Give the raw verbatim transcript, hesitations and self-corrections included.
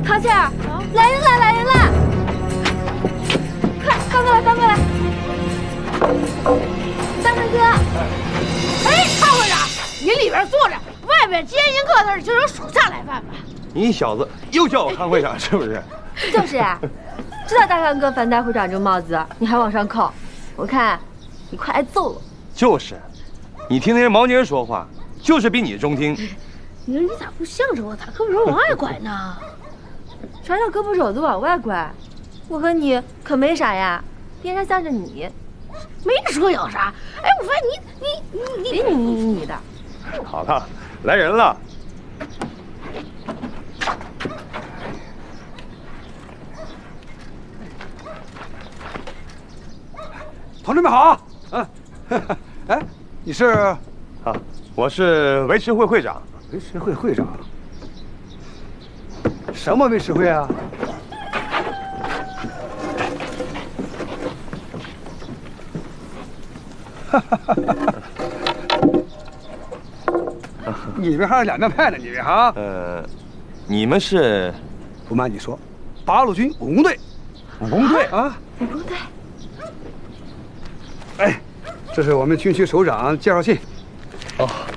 康倩儿，来人了，来人了！快翻过来，翻过来！大帅哥， 哎，康会长，你里边坐着，外边接迎客的就由属下来办吧。 你小子又叫我康会长是不是？ 就是呀，知道大康哥反戴会长这帽子，你还往上扣，我看你快挨揍了。 就是，你听那些毛妮儿说话，就是比你中听。 你说你咋不向着我打，胳膊肘往外拐呢？ 啥叫胳膊肘子往外拐？我和你可没啥呀，别人向着你。 没说有啥。哎，我发现你你你你你你你的。 好了，来人了。 同志们好，啊，哎，你是？ 啊，我是维持会会长。 维持会会长？什么维持会啊？哈哈哈哈！你们还是两面派呢，你们哈？ 呃，你们是？ 不瞒你说，八路军武工队。 武工队啊？ 武工队。 哎，这是我们军区首长介绍信。 哦，